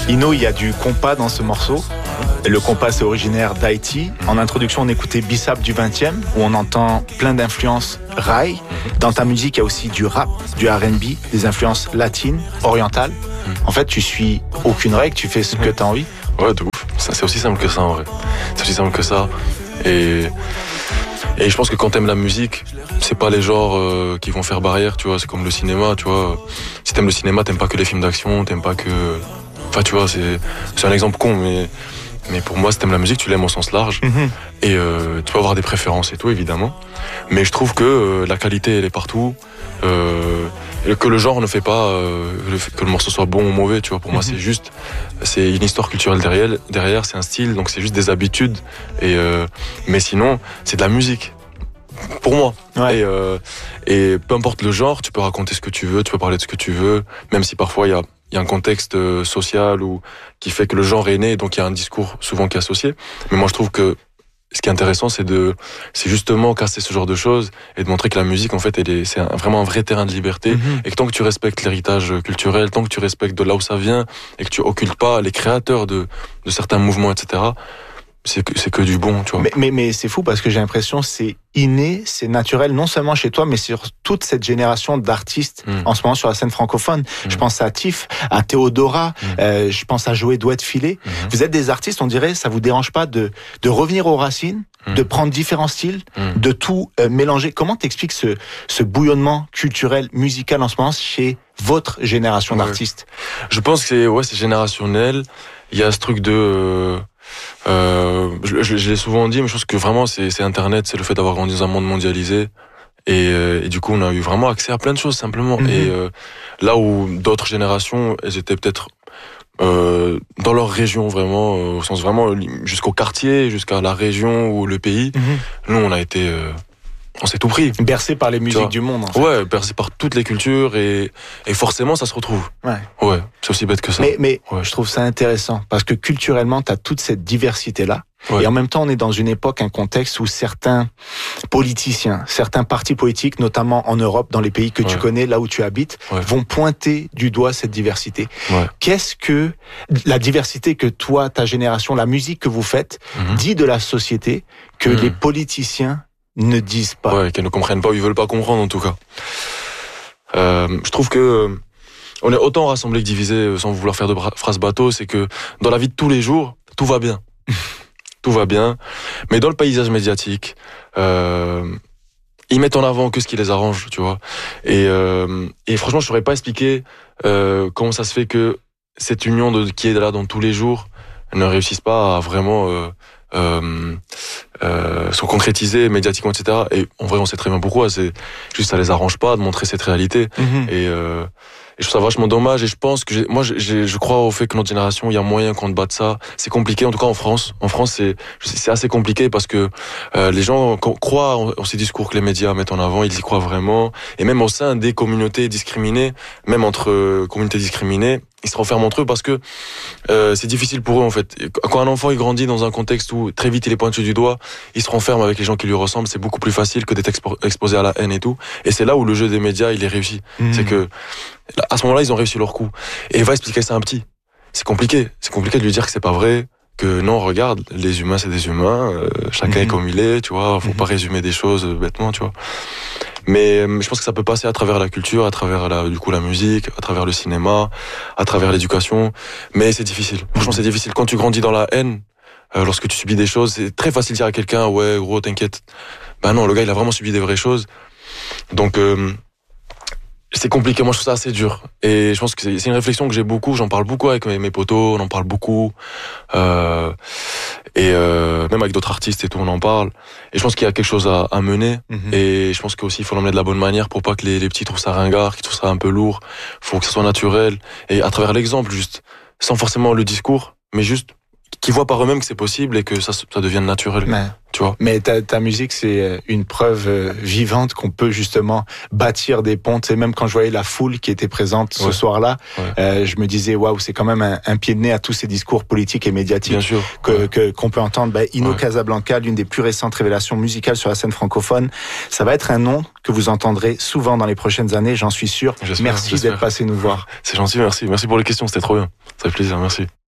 Ino, il y a du compas dans ce morceau. Le compas, c'est originaire d'Haïti. En introduction, on écoutait Bissap du 20e, où on entend plein d'influences raï. Dans ta musique, il y a aussi du rap, du R&B, des influences latines, orientales. En fait, tu suis aucune règle, tu fais ce que tu as envie. Ouais, de ouf. Ça, c'est aussi simple que ça, en vrai. C'est aussi simple que ça. Et je pense que quand t'aimes la musique, c'est pas les genres qui vont faire barrière, tu vois. C'est comme le cinéma, tu vois. Si t'aimes le cinéma, t'aimes pas que les films d'action, t'aimes pas que... Enfin, tu vois, c'est un exemple con, mais pour moi, si t'aimes la musique, tu l'aimes au sens large. Et tu peux avoir des préférences et tout, évidemment. Mais je trouve que la qualité, elle est partout. Que le genre ne fait pas que le morceau soit bon ou mauvais, tu vois. Pour moi, c'est une histoire culturelle derrière, c'est un style, donc c'est juste des habitudes. Mais sinon, c'est de la musique. Pour moi. Ouais. Et peu importe le genre, tu peux raconter ce que tu veux, tu peux parler de ce que tu veux, même si parfois il y a un contexte social qui fait que le genre est né, donc il y a un discours souvent qui est associé. Mais moi, je trouve que ce qui est intéressant, c'est justement casser ce genre de choses et de montrer que la musique, en fait, c'est vraiment un vrai terrain de liberté. Et que tant que tu respectes l'héritage culturel, tant que tu respectes de là où ça vient et que tu occultes pas les créateurs de certains mouvements, etc., c'est que du bon, tu vois. Mais c'est fou parce que j'ai l'impression que c'est inné, c'est naturel, non seulement chez toi, mais sur toute cette génération d'artistes en ce moment sur la scène francophone. Je pense à Tiff, à Théodora, je pense à Joey Douet Filet. Vous êtes des artistes, on dirait, ça vous dérange pas de revenir aux racines, de prendre différents styles, de tout mélanger. Comment t'expliques ce bouillonnement culturel, musical en ce moment chez votre génération d'artistes? Je pense que c'est générationnel. Il y a ce truc de... je l'ai souvent dit, mais je pense que vraiment c'est Internet, c'est le fait d'avoir grandi dans un monde mondialisé et du coup on a eu vraiment accès à plein de choses simplement. Et là où d'autres générations, elles étaient peut-être dans leur région vraiment, au sens vraiment jusqu'au quartier, jusqu'à la région ou le pays, nous on a été... on s'est tout pris. Bercé par les musiques du monde, en fait. Ouais, bercé par toutes les cultures et forcément ça se retrouve. Ouais, c'est aussi bête que ça. Mais je trouve ça intéressant parce que culturellement, t'as toute cette diversité-là. Ouais. Et en même temps, on est dans une époque, un contexte où certains politiciens, certains partis politiques, notamment en Europe, dans les pays que tu connais, là où tu habites, vont pointer du doigt cette diversité. Qu'est-ce que la diversité que toi, ta génération, la musique que vous faites, dit de la société que les politiciens ne disent pas? Ouais, qu'elles ne comprennent pas ou ils veulent pas comprendre en tout cas. Je trouve que on est autant rassemblés que divisés, sans vouloir faire de phrases bateau. C'est que dans la vie de tous les jours, tout va bien. Tout va bien. Mais dans le paysage médiatique, ils mettent en avant que ce qui les arrange, tu vois. Et franchement, je saurais pas expliquer comment ça se fait que cette union qui est là dans tous les jours ne réussisse pas à vraiment sont concrétisés médiatiquement, etc. Et en vrai, on sait très bien pourquoi. C'est juste ça les arrange pas de montrer cette réalité. Et je trouve ça vachement dommage. Et je pense que je crois au fait que notre génération, il y a moyen qu'on batte ça. C'est compliqué, en tout cas en France. En France, c'est assez compliqué parce que les gens croient en ces discours que les médias mettent en avant. Ils y croient vraiment. Et même au sein des communautés discriminées, même entre communautés discriminées, ils se renferment entre eux parce que c'est difficile pour eux en fait. Quand un enfant il grandit dans un contexte où très vite il est pointu du doigt, il se renferme avec les gens qui lui ressemblent, c'est beaucoup plus facile que d'être exposé à la haine et tout. Et c'est là où le jeu des médias il est réussi. C'est que à ce moment-là ils ont réussi leur coup. Et il va expliquer ça à un petit. C'est compliqué de lui dire que c'est pas vrai, que non regarde, les humains c'est des humains, chacun est comme il est, tu vois, faut pas résumer des choses bêtement, tu vois. Mais je pense que ça peut passer à travers la culture, à travers la musique, à travers le cinéma, à travers l'éducation. Mais c'est difficile. Franchement, c'est difficile. Quand tu grandis dans la haine, lorsque tu subis des choses, c'est très facile de dire à quelqu'un, ouais, gros, t'inquiète. Ben non, le gars, il a vraiment subi des vraies choses. Donc, c'est compliqué. Moi, je trouve ça assez dur. Et je pense que c'est une réflexion que j'ai beaucoup. J'en parle beaucoup avec mes potos. On en parle beaucoup. Même avec d'autres artistes et tout, on en parle. Et je pense qu'il y a quelque chose à mener. Et je pense qu'aussi, il faut l'emmener de la bonne manière pour pas que les petits trouvent ça ringard, qu'ils trouvent ça un peu lourd. Faut que ça soit naturel. Et à travers l'exemple, juste. Sans forcément le discours, mais juste qu'ils voient par eux-mêmes que c'est possible et que ça devienne naturel. Tu vois. Mais ta musique, c'est une preuve vivante qu'on peut justement bâtir des ponts. Et même quand je voyais la foule qui était présente ce soir-là, je me disais, waouh, c'est quand même un pied de nez à tous ces discours politiques et médiatiques qu'on peut entendre. Ino Casablanca, l'une des plus récentes révélations musicales sur la scène francophone. Ça va être un nom que vous entendrez souvent dans les prochaines années, j'en suis sûr. Merci d'être passé nous voir. C'est gentil, merci. Merci pour les questions, c'était trop bien. Ça fait plaisir, merci.